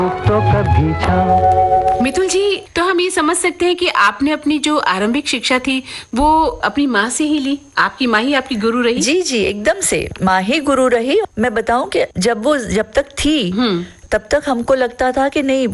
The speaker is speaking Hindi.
तो कभी छाँव। मितुल जी, तो हम ये समझ सकते हैं कि आपने अपनी जो आरंभिक शिक्षा थी वो अपनी माँ से ही ली। आपकी माँ ही आपकी गुरु रही। जी जी, एकदम से माँ ही गुरु रही। मैं बताऊं कि जब तक थी तब तक हमको लगता था कि नहीं,